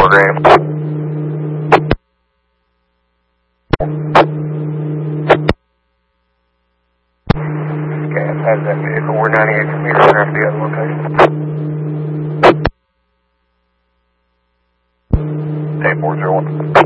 grams. Gas has that vehicle. We're 98 from here. We're going to be at location. 8401.